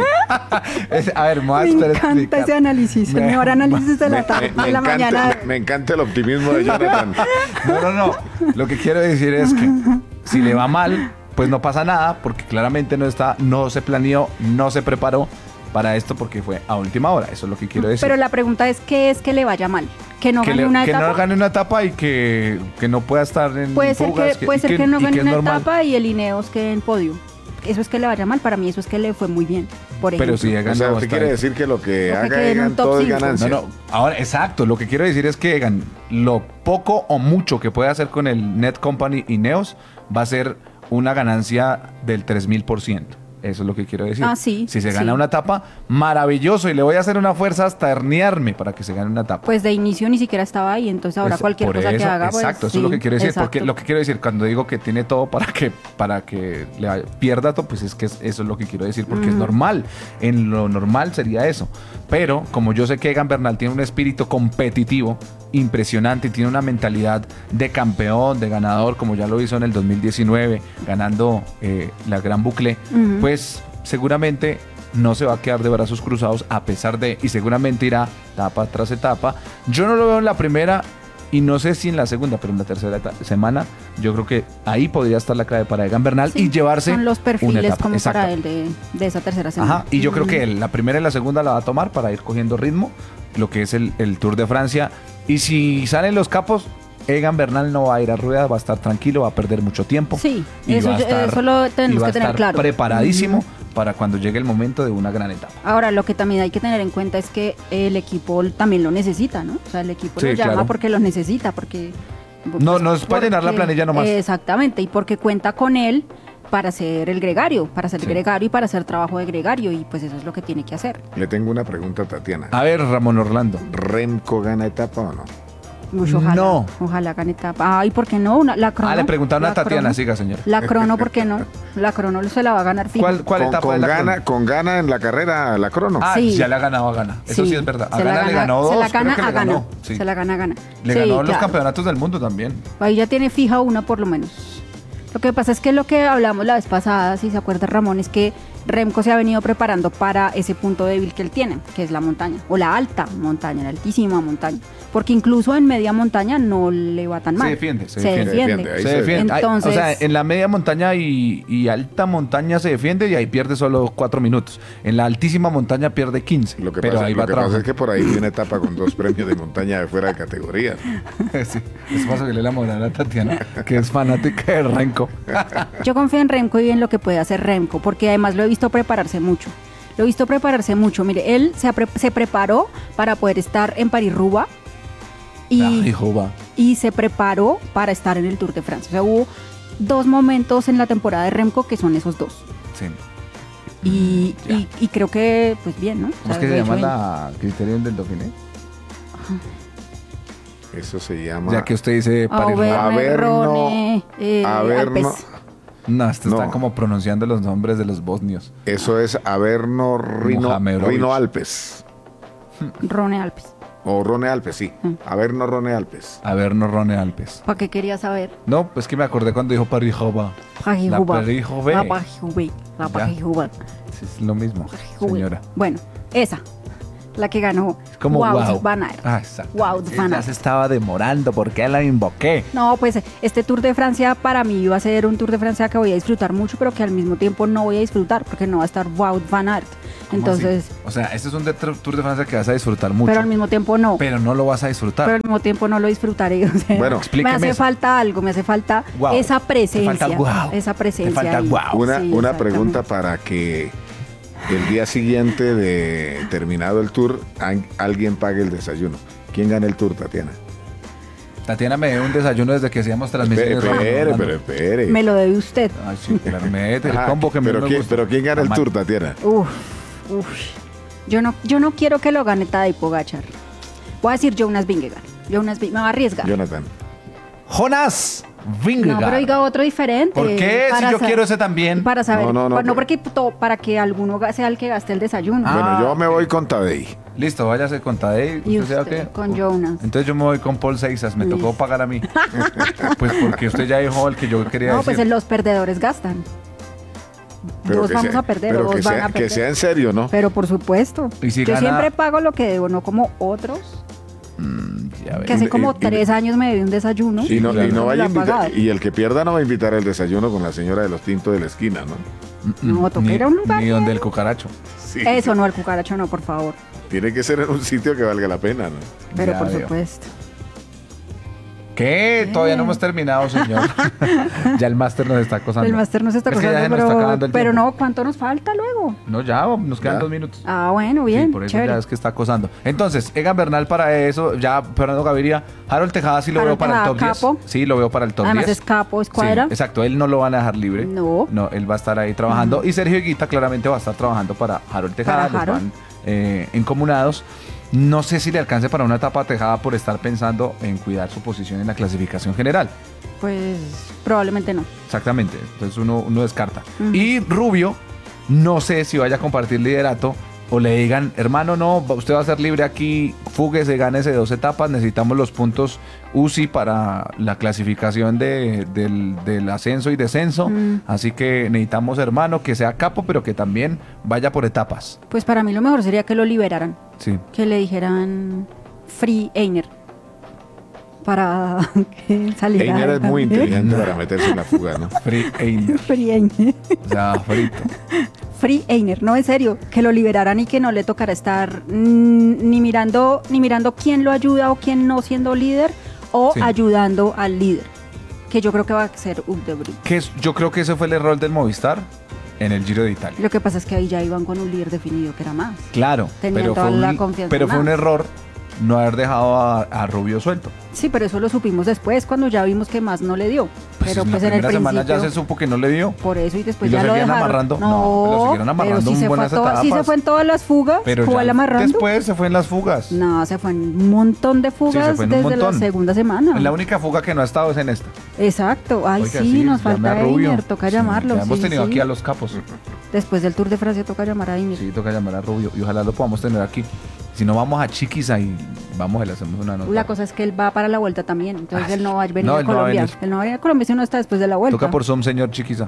es- a ver, más Me para encanta explicar. ese análisis, el Me- mejor análisis de la tarde, me de la encanta, mañana. me, me encanta el optimismo de Jonathan. No, no, no. Lo que quiero decir es que si le va mal, pues no pasa nada, porque claramente no está, no se planeó, no se preparó para esto porque fue a última hora. Eso es lo que quiero decir. Pero la pregunta es, ¿qué es que le vaya mal? ¿Que no que, gane le- una que etapa? no gane una etapa y que, que no pueda estar en Puede ser fugas, que, puede y ser que, no y gane es una normal. etapa y el Ineos quede en podio. Eso es que le vaya mal, para mí eso es que le fue muy bien, por ejemplo. Pero si Egan O sea, no usted está quiere ahí. decir que lo que O que haga quede en un Egan top todo es cinco. ganancia. No, no, ahora, exacto, lo que quiero decir es que Egan, lo poco o mucho que puede hacer con el Net Company y Neos va a ser una ganancia del tres mil por ciento. Eso es lo que quiero decir. Ah, sí, Si se gana sí. una etapa, maravilloso, y le voy a hacer una fuerza hasta herniarme para que se gane una etapa. Pues de inicio ni siquiera estaba ahí, entonces ahora Es- cualquier por cosa que eso, haga, pues, exacto, eso sí, es lo que quiero decir, exacto. porque lo que quiero decir cuando digo que tiene todo para que para que le vaya- pierda todo, pues es que es- eso es lo que quiero decir, porque es Ujú. normal, en lo normal sería eso, pero como yo sé que Egan Bernal tiene un espíritu competitivo impresionante y tiene una mentalidad de campeón, de ganador, como ya lo hizo en el dos mil diecinueve, ganando eh, la Gran Bucle, Ujú. pues seguramente no se va a quedar de brazos cruzados a pesar de, y seguramente irá etapa tras etapa. Yo no lo veo en la primera y no sé si en la segunda, pero en la tercera eta- semana yo creo que ahí podría estar la clave para Egan Bernal Sí, y llevarse son los una perfiles etapa. como Exacto. para él de, de esa tercera semana. Ajá, y yo creo Ujú. que la primera y la segunda la va a tomar para ir cogiendo ritmo, lo que es el, el Tour de Francia. Y si salen los capos, Egan Bernal no va a ir a ruedas, va a estar tranquilo, va a perder mucho tiempo. Sí, y eso, va a yo- estar- eso lo y tenemos va a que tener estar claro. preparadísimo Ujú. para cuando llegue el momento de una gran etapa. Ahora, lo que también hay que tener en cuenta es que el equipo también lo necesita, ¿no? O sea, el equipo Sí, lo llama claro. porque lo necesita, porque... No, no es para llenar la planilla nomás. Exactamente, y porque cuenta con él para ser el gregario, para ser Sí. gregario y para hacer trabajo de gregario, y pues eso es lo que tiene que hacer. Le tengo una pregunta a Tatiana. A ver, Ramón Orlando. ¿Remco gana etapa o no? Uy, ojalá, No. ojalá gane etapa. Ay, ¿por qué no? Una, la crono. Ah, le preguntaron a la Tatiana, crono. siga, señor. La crono, ¿por qué no? La crono se la va a ganar fijo. ¿Cuál, cuál con, etapa con de la gana, crono? con gana en la carrera, la crono. Ah, Sí. ya le ha ganado a Gana. Eso sí, Sí, es verdad. A se la Gana le gana- ganó dos. Se la gana creo que a le gana. ganó. Sí. Se la gana a gana. Le Sí, ganó los claro. campeonatos del mundo también. Ahí ya tiene fija una por lo menos. Lo que pasa es que lo que hablamos la vez pasada, si se acuerda Ramón, es que Remco se ha venido preparando para ese punto débil que él tiene, que es la montaña, o la alta montaña, la altísima montaña. Porque incluso en media montaña no le va tan mal. Se defiende, se Se defiende. defiende. Se defiende, ahí Se se defiende. Ay, Entonces- o sea, en la media montaña y, y alta montaña se defiende y ahí pierde solo cuatro minutos. En la altísima montaña pierde quince. Lo que, pero pasa, ahí lo va que pasa es trabajando. que por ahí vi una etapa con dos premios de montaña de fuera de categoría. Sí, es para subirle la moral a Tatiana, que es fanática de Renko. Yo confío en Remco y en lo que puede hacer Remco, porque además lo he visto prepararse mucho. Lo he visto prepararse mucho. Mire, él se, ha pre- se preparó para poder estar en París-Roubaix y, Ay, joba. y se preparó para estar en el Tour de Francia. O sea, hubo dos momentos en la temporada de Remco que son esos dos. Sí. Y, Ya. y, y creo que, pues bien, ¿no? O ¿Cómo es sea, que lo se ha hecho llama bien. la criterium del Dauphiné? Eso se llama... Ya que usted dice París. Auvergne, Averno- Rhone, eh, Averno- Alpes. No, esto No. está como pronunciando los nombres de los bosnios. Eso es Averno Rino, Mohamedovic. Rino Alpes. Rhone Alpes. O Rone Alpes, sí. Mm. Averno Rone Alpes. A ver, no Rone Alpes. ¿Para qué quería saber? No, pues que me acordé cuando dijo París Joba. Paris-Roubaix. Paris-Roubaix. La Paris-Roubaix. La Ya. Paris-Roubaix. Sí, es lo mismo, Paris-Roubaix. señora. Bueno, esa. La que ganó. Es como Wout wow. van Aert. Ah, exacto. Wout van Ya Aert. se estaba demorando, ¿por qué la invoqué? No, pues este Tour de Francia para mí va a ser un Tour de Francia que voy a disfrutar mucho, pero que al mismo tiempo no voy a disfrutar porque no va a estar Wout van Aert. ¿Cómo Entonces, así? O sea, este es un de- Tour de Francia que vas a disfrutar mucho, pero al mismo tiempo no. pero no lo vas a disfrutar. Pero al mismo tiempo no lo disfrutaré. O sea, Bueno, me explíqueme hace eso. falta algo, me hace falta Wow. esa presencia. Te falta wow. Esa presencia. Te falta ahí. wow. Una, Sí, una exactamente. pregunta para que el día siguiente de terminado el tour an- alguien pague el desayuno. ¿Quién gana el tour, Tatiana? Tatiana me dio un desayuno desde que hacíamos Espere, transmisiones. espere, Rolando. pero espere. Me lo debe usted. Ay, sí, claro, mete el Ajá, combo que me pero, me ¿quién, gusta. pero ¿quién gana el Amar. tour, Tatiana? Uf, uf. Yo no, yo no quiero que lo gane Tadej Pogačar. Voy a decir Jonas Vingegaard. Jonas Ving- me va a arriesgar. Jonathan. Jonas No, Vingegaard. pero diga otro diferente. ¿Por qué? Si Para yo sa- quiero ese también. Para saber. No, no, no, pues no pero- porque to- para que alguno ga- sea el que gaste el desayuno. Ah, Bueno, yo me ok. voy con Tadej. Listo, váyase con Tadej. Y ¿Usted sabe usted, qué? con Jonas. Entonces yo me voy con Paul Seixas. Me tocó Listo. pagar a mí. Pues porque usted ya dijo el que yo quería No, decir. pues los perdedores gastan. Vos que vamos sea, a perder, pero vos que van sea, a que perder. sea en serio, ¿no? Pero por supuesto. ¿Y si yo gana- siempre pago lo que debo, no como otros, Mm, ya ve. que hace y- como y- tres años me debí un desayuno. Y no, y no me vaya lo a ha invitar, pagado. y el que pierda no va a invitar el desayuno con la señora de los tintos de la esquina, ¿no? No, toca ni, ir a un lugar Ni bien. donde el cucaracho. Sí. Eso no, al cucaracho no, por favor. Tiene que ser en un sitio que valga la pena, ¿no? Pero Ya por veo. supuesto. ¿Qué? Todavía no hemos terminado, señor. Ya el máster nos está acosando. El máster nos está Es que ya acosando, se nos está pero, acabando el pero tiempo. no, ¿cuánto nos falta luego? No, ya, nos quedan Ya. dos minutos. Ah, bueno, bien, Sí, por eso chévere. ya es que está acosando. Entonces, Egan Bernal para eso, ya Fernando Gaviria, Harold Tejada sí lo Harold veo para el top Tejada, capo. diez. Sí, lo veo para el top Además diez. es capo, escuadra. Sí, exacto, él no lo van a dejar libre. No. No, él va a estar ahí trabajando. Y Sergio Higuita claramente va a estar trabajando para Harold Tejada. Para los Harold. van eh, encomunados. No sé si le alcance para una etapa a Tejada por estar pensando en cuidar su posición en la clasificación general. Pues probablemente no. Exactamente, entonces uno, uno descarta. Ujú. Y Rubio, no sé si vaya a compartir liderato o le digan, hermano, no, usted va a ser libre aquí, fúguese, gánese dos etapas, necesitamos los puntos U C I para la clasificación de- del, del ascenso y descenso, Mm. así que necesitamos, hermano, que sea capo, pero que también vaya por etapas. Pues para mí lo mejor sería que lo liberaran. Sí. Que le dijeran Free Einer. Para que saliera. Einer es muy adelante. inteligente para meterse en la fuga, ¿no? Free Einer, Free Einer. o sea, frito. Free Einer, no en serio, que lo liberaran y que no le tocara estar mm, ni mirando ni mirando quién lo ayuda o quién no siendo líder o Sí. ayudando al líder, que yo creo que va a ser Udebri. Que es- yo creo que ese fue el error del Movistar en el Giro de Italia. Lo que pasa es que ahí ya iban con un líder definido que era más. Claro, Tenían pero, toda fue un, la confianza pero fue un más. error no haber dejado a, a Rubio suelto. Sí, pero eso lo supimos después cuando ya vimos que más no le dio. Pues pero en pues la en el primera semana principio ya se supo que no le dio. por eso y después ¿Y lo ya lo seguían dejaron. amarrando? No, No, lo siguieron amarrando pero sí en se fue, buenas a todas- sí se etapas. fue en todas las fugas, Pero fue ya amarrando. después se fue en las fugas. No, se fue en un montón de fugas se fue en un desde la montón. segunda semana. La única fuga que no ha estado es en esta. Exacto. Ay, Oiga, sí, nos llame falta a Rubio. Einer, toca Sí, llamarlo. ya hemos sí, tenido sí. aquí a los capos. Después del Tour de Francia toca llamar a Einer. Sí, toca llamar a Rubio y ojalá lo podamos tener aquí. Si no, vamos a Chiquis ahí. Vamos y le hacemos una nota. La cosa es que él va para la vuelta también, entonces Ay, él no va a venir no, a él no va a Colombia. venir. Él no va a venir a Colombia si no está después de la vuelta. Toca por Zoom, señor Chiquiza.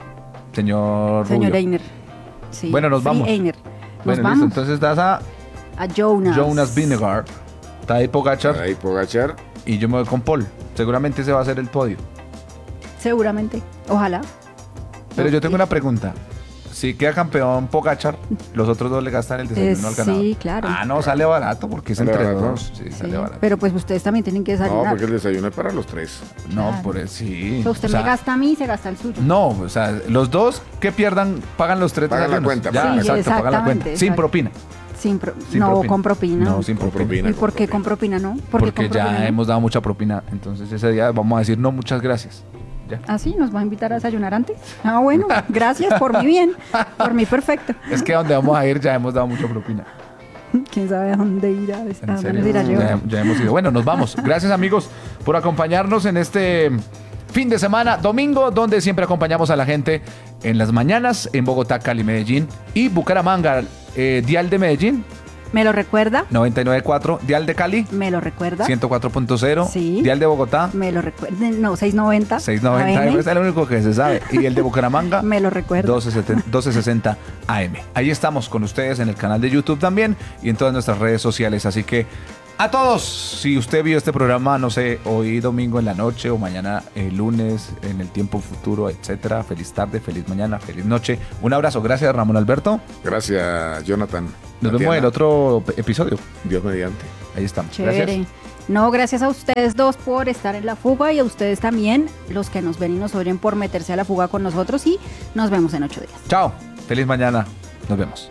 Señor Señor Rubio. Einer. Sí. Bueno, nos Free vamos. Einer. Nos Bueno, vamos listo. Entonces das a a Jonas. Jonas Vingegaard, Tadej Pogačar Ahí Pogačar. y yo me voy con Paul. Seguramente ese va a ser el podio. Seguramente. Ojalá. Pero yo tengo Y- una pregunta. Si queda campeón Pogačar, los otros dos le gastan el desayuno Eh, al ganador. sí, claro. Ah, no, sale barato porque es Sale entre barato. dos. Sí, Sí, sale barato. pero pues ustedes también tienen que No, desayunar. porque el desayuno es para los tres. No, Claro. por eso sí. O sea, usted O sea, me gasta a mí y se gasta el suyo. No, o sea, los dos que pierdan pagan los tres Pagan la desayunos. cuenta, Ya, pagan la exacto, pagan la exactamente, cuenta. Sin exacto. propina. Sin pro- Sin no, propina. con propina. No, sin Con propina. propina. ¿Y por qué con propina no? ¿Por qué Porque con ya propina no? hemos dado mucha propina. Entonces ese día vamos a decir no, muchas gracias. Ya. ¿Ah, sí? ¿Nos va a invitar a desayunar antes? Ah, bueno, gracias, por mi bien, por mi perfecto. Es que a donde vamos a ir ya hemos dado mucha propina. ¿Quién sabe a dónde irá? ¿A En dónde serio. nos irá a llevar? Ya, ya hemos ido. Bueno, nos vamos. Gracias amigos por acompañarnos en este fin de semana, domingo, donde siempre acompañamos a la gente en las mañanas en Bogotá, Cali, Medellín y Bucaramanga, eh, Dial de Medellín. ¿Me lo recuerda? noventa y nueve punto cuatro. Dial de Cali, ¿Me lo recuerda? ciento cuatro punto cero. Sí. Dial de Bogotá, ¿Me lo recuerda? No, seiscientos noventa. seiscientos noventa. A M. Es el único que se sabe. Y el de Bucaramanga, ¿Me lo recuerda? doce sesenta A M. Ahí estamos con ustedes en el canal de YouTube también y en todas nuestras redes sociales. Así que a todos, si usted vio este programa, no sé, hoy domingo en la noche o mañana eh, lunes en el tiempo futuro, etcétera, feliz tarde, feliz mañana, feliz noche. Un abrazo, gracias Ramón Alberto. Gracias, Jonathan. Nos Tatiana. vemos en el otro episodio. Dios mediante. Ahí estamos. Chévere. Gracias. No, gracias a ustedes dos por estar en la fuga y a ustedes también, los que nos ven y nos oyen, por meterse a la fuga con nosotros y nos vemos en ocho días. Chao, feliz mañana, nos vemos.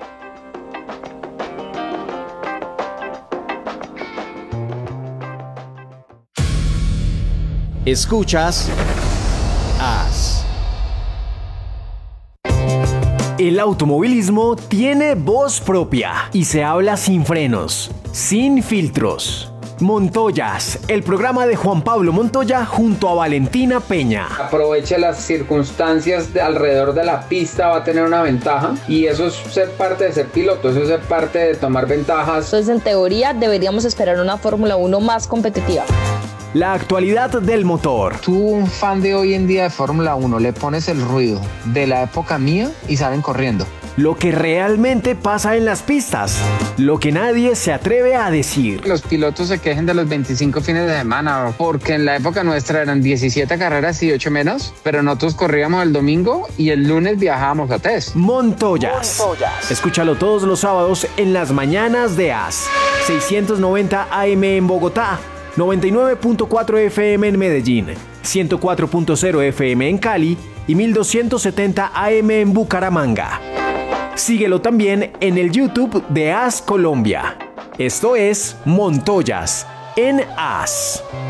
Escuchas As. El automovilismo tiene voz propia y se habla sin frenos, sin filtros. Montoyas, el programa de Juan Pablo Montoya junto a Valentina Peña. Aproveche las circunstancias de alrededor de la pista, va a tener una ventaja y eso es ser parte de ser piloto, eso es ser parte de tomar ventajas. Entonces, en teoría, deberíamos esperar una Fórmula uno más competitiva. La actualidad del motor. Tú, un fan de hoy en día de Fórmula uno, le pones el ruido de la época mía y salen corriendo. Lo que realmente pasa en las pistas. Lo que nadie se atreve a decir. Los pilotos se quejen de los veinticinco fines de semana porque en la época nuestra eran diecisiete carreras y ocho menos, pero nosotros corríamos el domingo y el lunes viajábamos a test. Montoyas. Montoyas. Escúchalo todos los sábados en las mañanas de As. seiscientos noventa A M en Bogotá, noventa y nueve punto cuatro F M en Medellín, ciento cuatro punto cero F M en Cali y mil doscientos setenta A M en Bucaramanga. Síguelo también en el YouTube de As Colombia. Esto es Montoyas en As.